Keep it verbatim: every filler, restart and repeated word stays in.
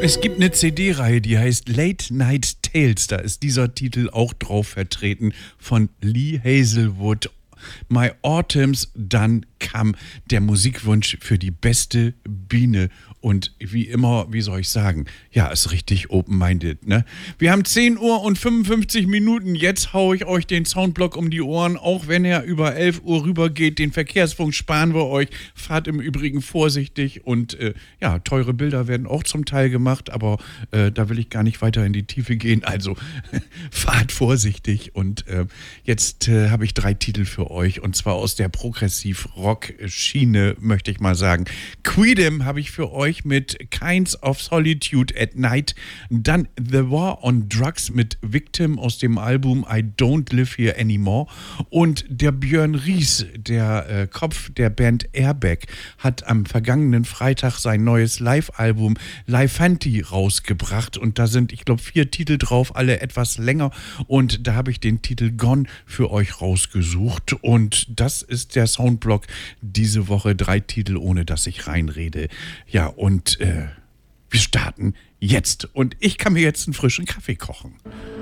Es gibt eine C D-Reihe, die heißt Late Night Tales. Da ist dieser Titel auch drauf vertreten von Lee Hazelwood. My Autumn's Done Come, der Musikwunsch für die beste Biene. Und wie immer, wie soll ich sagen, ja, ist richtig open-minded, ne? Wir haben zehn Uhr und fünfundfünfzig Minuten. Jetzt haue ich euch den Soundblock um die Ohren, auch wenn er über elf Uhr rübergeht. Den Verkehrsfunk sparen wir euch. Fahrt im Übrigen vorsichtig und äh, ja, teure Bilder werden auch zum Teil gemacht, aber äh, da will ich gar nicht weiter in die Tiefe gehen. Also fahrt vorsichtig und äh, jetzt äh, habe ich drei Titel für euch und zwar aus der Progressiv-Rock-Schiene, möchte ich mal sagen. Queedom habe ich für euch mit Kinds of Solitude at Night. Dann The War on Drugs mit Victim aus dem Album I Don't Live Here Anymore. Und der Björn Ries, der äh, Kopf der Band Airbag, hat am vergangenen Freitag sein neues Live-Album Lifanti rausgebracht. Und da sind, ich glaube, vier Titel drauf, alle etwas länger. Und da habe ich den Titel Gone für euch rausgesucht. Und das ist der Soundblock diese Woche. Drei Titel, ohne dass ich reinrede. Ja, und äh, wir starten jetzt. Und ich kann mir jetzt einen frischen Kaffee kochen.